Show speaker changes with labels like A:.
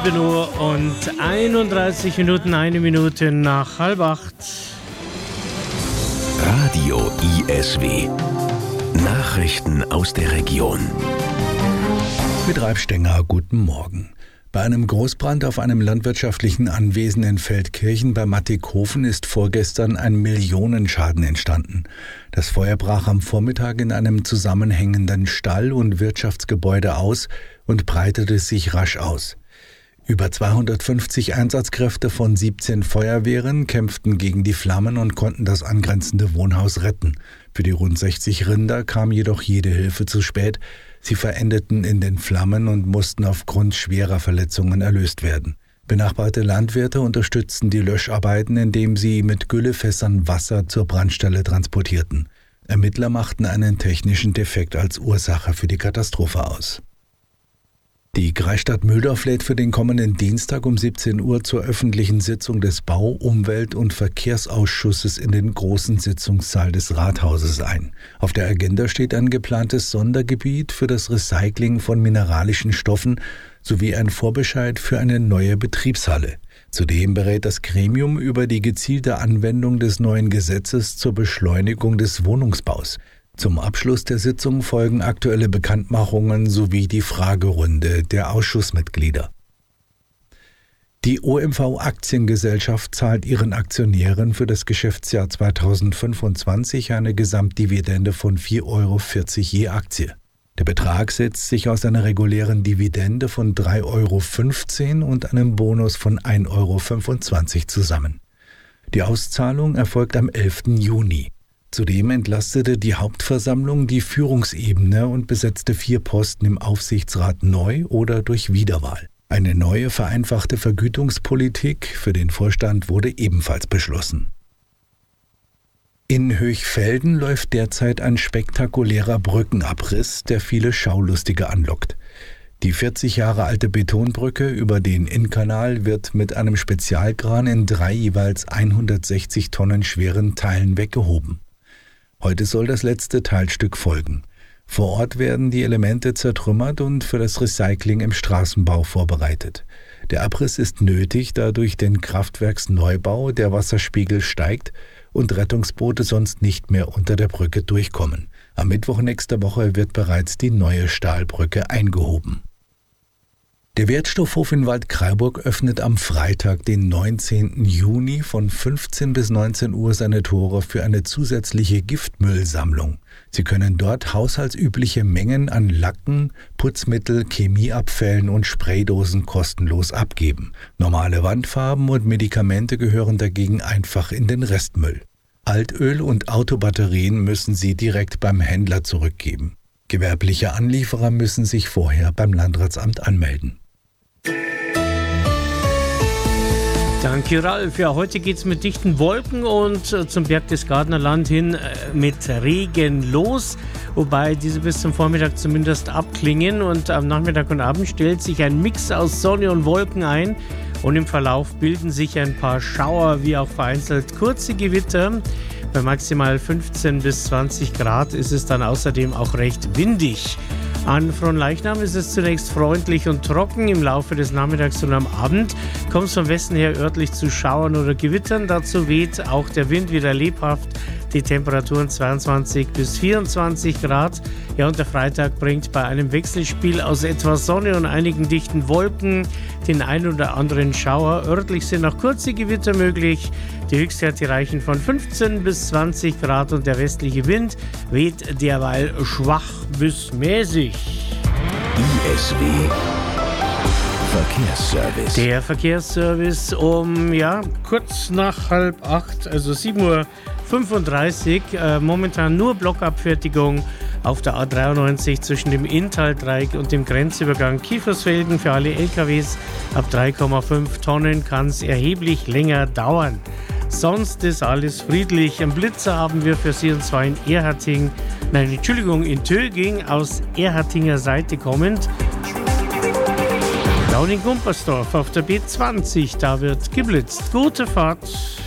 A: 7 Uhr und 31 Minuten, 1 Minute nach 7:30.
B: Radio ISW. Nachrichten aus der Region.
C: Mit Ralf Stenger, guten Morgen. Bei einem Großbrand auf einem landwirtschaftlichen Anwesen in Feldkirchen bei Mattighofen ist vorgestern ein Millionenschaden entstanden. Das Feuer brach am Vormittag in einem zusammenhängenden Stall- und Wirtschaftsgebäude aus und breitete sich rasch aus. Über 250 Einsatzkräfte von 17 Feuerwehren kämpften gegen die Flammen und konnten das angrenzende Wohnhaus retten. Für die rund 60 Rinder kam jedoch jede Hilfe zu spät. Sie verendeten in den Flammen und mussten aufgrund schwerer Verletzungen erlöst werden. Benachbarte Landwirte unterstützten die Löscharbeiten, indem sie mit Güllefässern Wasser zur Brandstelle transportierten. Ermittler machten einen technischen Defekt als Ursache für die Katastrophe aus. Die Kreisstadt Mühldorf lädt für den kommenden Dienstag um 17 Uhr zur öffentlichen Sitzung des Bau-, Umwelt- und Verkehrsausschusses in den großen Sitzungssaal des Rathauses ein. Auf der Agenda steht ein geplantes Sondergebiet für das Recycling von mineralischen Stoffen sowie ein Vorbescheid für eine neue Betriebshalle. Zudem berät das Gremium über die gezielte Anwendung des neuen Gesetzes zur Beschleunigung des Wohnungsbaus. Zum Abschluss der Sitzung folgen aktuelle Bekanntmachungen sowie die Fragerunde der Ausschussmitglieder. Die OMV-Aktiengesellschaft zahlt ihren Aktionären für das Geschäftsjahr 2025 eine Gesamtdividende von 4,40 € je Aktie. Der Betrag setzt sich aus einer regulären Dividende von 3,15 € und einem Bonus von 1,25 € zusammen. Die Auszahlung erfolgt am 11. Juni. Zudem entlastete die Hauptversammlung die Führungsebene und besetzte 4 Posten im Aufsichtsrat neu oder durch Wiederwahl. Eine neue vereinfachte Vergütungspolitik für den Vorstand wurde ebenfalls beschlossen. In Höchfelden läuft derzeit ein spektakulärer Brückenabriss, der viele Schaulustige anlockt. Die 40 Jahre alte Betonbrücke über den Innkanal wird mit einem Spezialkran in 3 jeweils 160 Tonnen schweren Teilen weggehoben. Heute soll das letzte Teilstück folgen. Vor Ort werden die Elemente zertrümmert und für das Recycling im Straßenbau vorbereitet. Der Abriss ist nötig, da durch den Kraftwerksneubau der Wasserspiegel steigt und Rettungsboote sonst nicht mehr unter der Brücke durchkommen. Am Mittwoch nächster Woche wird bereits die neue Stahlbrücke eingehoben. Der Wertstoffhof in Waldkraiburg öffnet am Freitag, den 19. Juni von 15 bis 19 Uhr seine Tore für eine zusätzliche Giftmüllsammlung. Sie können dort haushaltsübliche Mengen an Lacken, Putzmittel, Chemieabfällen und Spraydosen kostenlos abgeben. Normale Wandfarben und Medikamente gehören dagegen einfach in den Restmüll. Altöl und Autobatterien müssen Sie direkt beim Händler zurückgeben. Gewerbliche Anlieferer müssen sich vorher beim Landratsamt anmelden.
A: Danke, Ralf. Ja, heute geht es mit dichten Wolken und zum Berchtesgadener Land hin mit Regen los, wobei diese bis zum Vormittag zumindest abklingen und am Nachmittag und Abend stellt sich ein Mix aus Sonne und Wolken ein und im Verlauf bilden sich ein paar Schauer wie auch vereinzelt kurze Gewitter. Bei maximal 15 bis 20 Grad ist es dann außerdem auch recht windig. An Fronleichnam ist es zunächst freundlich und trocken. Im Laufe des Nachmittags und am Abend kommt es vom Westen her örtlich zu Schauern oder Gewittern. Dazu weht auch der Wind wieder lebhaft. Die Temperaturen 22 bis 24 Grad. Ja, und der Freitag bringt bei einem Wechselspiel aus etwas Sonne und einigen dichten Wolken den ein oder anderen Schauer. Örtlich sind noch kurze Gewitter möglich. Die Höchstwerte reichen von 15 bis 20 Grad und der westliche Wind weht derweil schwach bis mäßig.
B: ISW Verkehrsservice.
A: Der Verkehrsservice um kurz nach 7:30 also 7:35 Uhr. Momentan nur Blockabfertigung auf der A93 zwischen dem Inntal-Dreieck und dem Grenzübergang Kiefersfelden. Für alle LKWs ab 3,5 Tonnen kann es erheblich länger dauern. Sonst ist alles friedlich. Einen Blitzer haben wir für Sie und zwar in in Töging aus Erhartinger Seite kommend. Down in Gumpersdorf auf der B20, da wird geblitzt. Gute Fahrt.